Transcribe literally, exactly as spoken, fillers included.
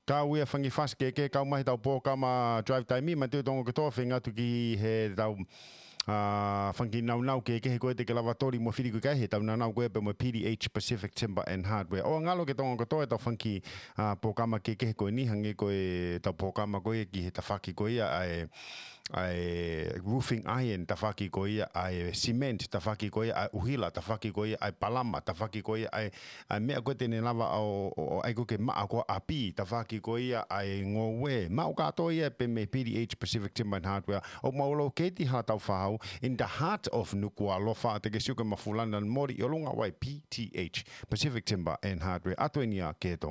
Ka uia whangi whas ke ke kau mahi tau pō kama drive time mi, ma teo tongo katoa whenga tu ki he tau Uh, whanki nau nau ke ke he koe te ke lavatori mo whiri koe he tau nau nau koe pe mo P D H Pacific Timber and Hardware. O ngalo ke tonga katoa e tau whanki uh, pōkama ke ke he koe ni hangi koe tau pōkama koe ki he ta whaki koe ai ai roofing iron ta whaki koe ai cement ta whaki koe ai uhila ta whaki koe ai palama ta whaki koe ai, ai mea koe tene lava o, o ai koe ke maa koe api ta whaki koe ai ngowe mau katoa ia pe me P D H Pacific Timber and Hardware o maulo ke ti ha tau whahau in the heart of Nukualofa te ke siuka mafulana mori i olunga wai P T H Pacific Timber and Hardware atoenia ke tonga